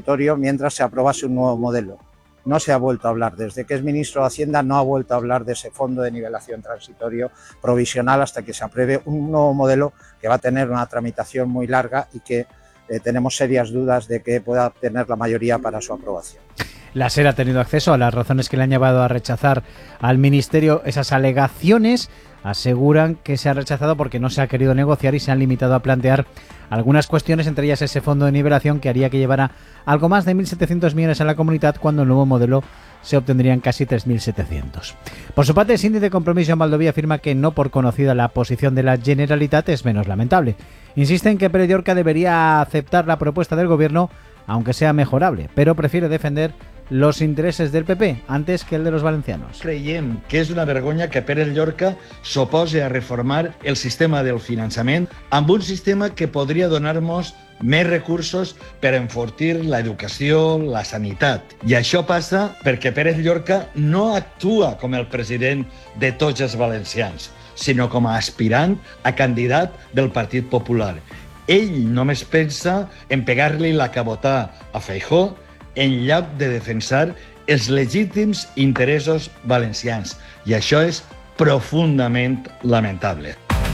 transitorio mientras se aprobase un nuevo modelo. No se ha vuelto a hablar. Desde que es ministro de Hacienda no ha vuelto a hablar de ese fondo de nivelación transitorio provisional hasta que se apruebe un nuevo modelo que va a tener una tramitación muy larga y que tenemos serias dudas de que pueda obtener la mayoría para su aprobación. La SER ha tenido acceso a las razones que le han llevado a rechazar al Ministerio esas alegaciones. Aseguran que se ha rechazado porque no se ha querido negociar y se han limitado a plantear algunas cuestiones, entre ellas ese fondo de nivelación que haría que llevara algo más de 1.700 millones a la comunidad, cuando el nuevo modelo se obtendrían casi 3.700. Por su parte, el síndic de Compromiso en Valdovia afirma que no por conocida la posición de la Generalitat es menos lamentable. Insiste en que Pere Llorca debería aceptar la propuesta del gobierno, aunque sea mejorable, pero prefiere defender los intereses del PP antes que el de los valencianos. Creiem que és una vergonya que Pere Llorca s'opose a reformar el sistema del finançament amb un sistema que podria donar-nos més recursos per enfortir l'educació, la sanitat. I això passa perquè Pere Llorca no actua com el president de tots els valencians, sinó com a aspirant a candidat del Partit Popular. Ell només pensa en pegar-li la cabotà a Feijóo en lloc de defensar els legítims interessos valencians. I això és profundament lamentable.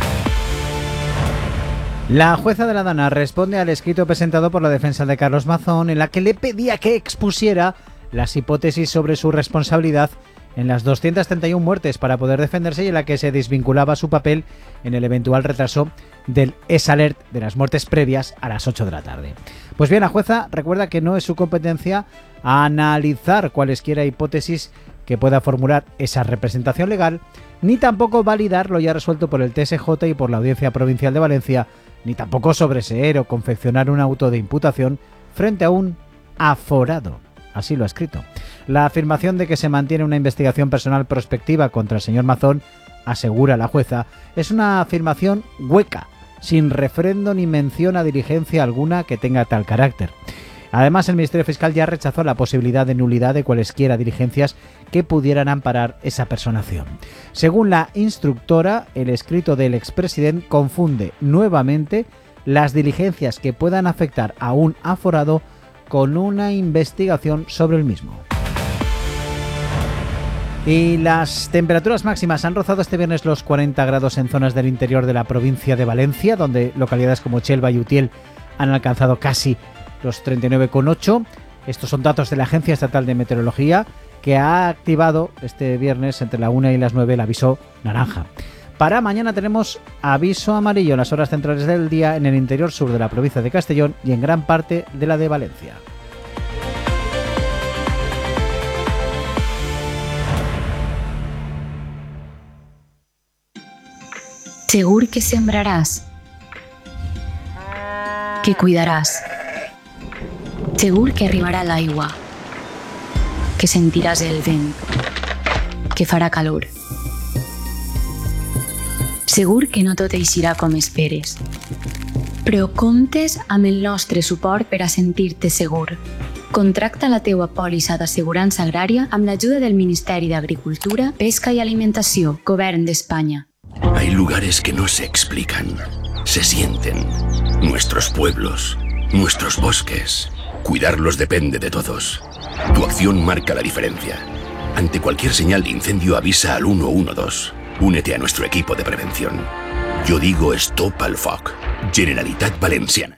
La jueza de la Dana responde al escrito presentado por la defensa de Carlos Mazón, en la que le pedía que expusiera las hipótesis sobre su responsabilidad en las 231 muertes para poder defenderse, y en la que se desvinculaba su papel en el eventual retraso del ES-Alert de las muertes previas a las 8 de la tarde. Pues bien, la jueza recuerda que no es su competencia analizar cualesquiera hipótesis que pueda formular esa representación legal, ni tampoco validar lo ya resuelto por el TSJ y por la Audiencia Provincial de Valencia, ni tampoco sobreseer o confeccionar un auto de imputación frente a un aforado. Así lo ha escrito. La afirmación de que se mantiene una investigación personal prospectiva contra el señor Mazón, asegura la jueza, es una afirmación hueca, sin refrendo ni mención a diligencia alguna que tenga tal carácter. Además, el Ministerio Fiscal ya rechazó la posibilidad de nulidad de cualesquiera diligencias que pudieran amparar esa personación. Según la instructora, el escrito del expresidente confunde nuevamente las diligencias que puedan afectar a un aforado con una investigación sobre el mismo. Y las temperaturas máximas han rozado este viernes los 40 grados en zonas del interior de la provincia de Valencia, donde localidades como Chelva y Utiel han alcanzado casi los 39,8. Estos son datos de la Agencia Estatal de Meteorología, que ha activado este viernes entre la 1 y las 9 el aviso naranja. Para mañana tenemos aviso amarillo en las horas centrales del día en el interior sur de la provincia de Castellón y en gran parte de la de Valencia. Segur que sembraràs, que cuidaràs. Segur que arribarà l'aigua, que sentiràs el vent, que farà calor. Segur que no tot eixirà com esperes, però comptes amb el nostre suport per a sentir-te segur. Contracta la teua pòlissa d'assegurança agrària amb l'ajuda del Ministeri d'Agricultura, Pesca i Alimentació, Govern d'Espanya. Hay lugares que no se explican, se sienten. Nuestros pueblos, nuestros bosques. Cuidarlos depende de todos. Tu acción marca la diferencia. Ante cualquier señal de incendio avisa al 112. Únete a nuestro equipo de prevención. Yo digo Stop al Foc. Generalitat Valenciana.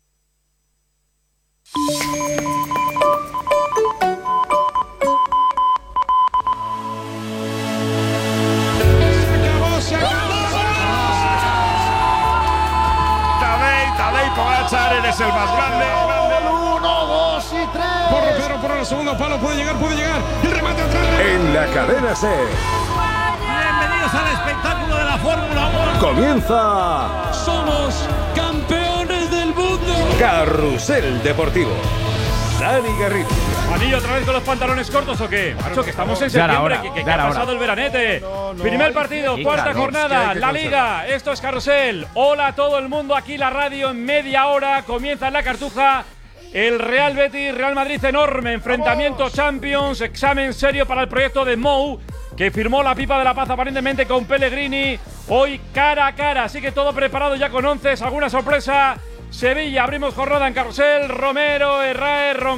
Eres el más grande. 1, 2 y 3. Por el segundo palo puede llegar. El remate atrás. En la cadena C. Bienvenidos al espectáculo de la Fórmula 1. Comienza. Somos campeones del mundo. Carrusel Deportivo. Dani Garrido. ¿Anillo otra vez con los pantalones cortos o qué? Macho, que estamos en septiembre, que ha pasado el veranete. Primer partido, cuarta jornada, la Liga. Esto es Carrusel. Hola a todo el mundo, aquí la radio en media hora. Comienza en la Cartuja el Real Betis, Real Madrid, enorme enfrentamiento Champions. Examen serio para el proyecto de Mou, que firmó la pipa de la paz aparentemente con Pellegrini. Hoy cara a cara, así que todo preparado ya con 11. ¿Alguna sorpresa? Sevilla, abrimos jornada en Carrusel. Romero, Herrera,